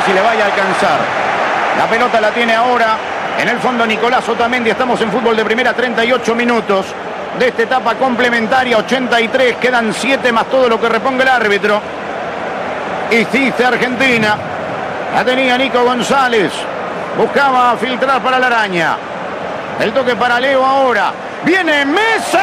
si le vaya a alcanzar. La pelota la tiene ahora en el fondo Nicolás Otamendi. Estamos en fútbol de primera, 38 minutos de esta etapa complementaria, 83. Quedan 7 más todo lo que reponga el árbitro. Hiciste Argentina. La tenía Nico González. Buscaba filtrar para la araña. El toque para Leo ahora. ¡Viene Messi!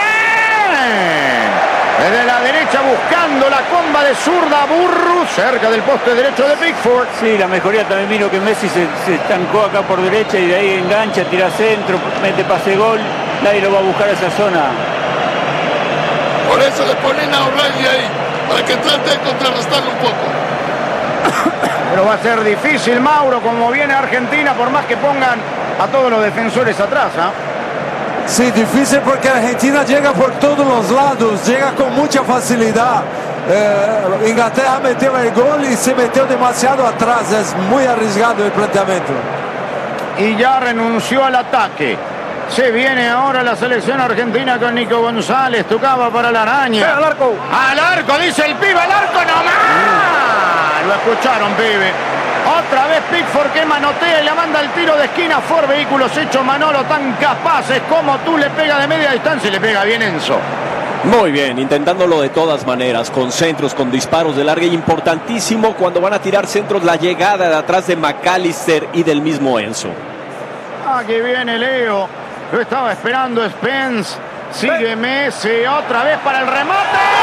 Desde la derecha buscando la comba de zurda Burru, cerca del poste derecho de Pickford. Sí, la mejoría también vino que Messi se estancó acá por derecha y de ahí engancha, tira centro, mete pase gol. Nadie lo va a buscar a esa zona. Por eso le ponen a O'Reilly ahí, para que trate de contrarrestarlo un poco. Pero va a ser difícil, Mauro, como viene Argentina, por más que pongan a todos los defensores atrás, ¿ah? Sí, difícil porque Argentina llega por todos los lados, llega con mucha facilidad. Inglaterra metió el gol y se metió demasiado atrás, es muy arriesgado el planteamiento. Y ya renunció al ataque. Se viene ahora la selección argentina con Nico González, tocaba para la araña. Al arco. Al arco, dice el pibe, al arco nomás. Lo escucharon, pibe. Otra vez Pickford que manotea y la manda al tiro de esquina. Ford Vehículos hecho Manolo, tan capaces como tú, le pega de media distancia y le pega bien Enzo. Muy bien, intentándolo de todas maneras, con centros, con disparos de larga, y importantísimo cuando van a tirar centros la llegada de atrás de McAllister y del mismo Enzo. Aquí viene Leo, lo estaba esperando Spence, sigue Messi, otra vez para el remate.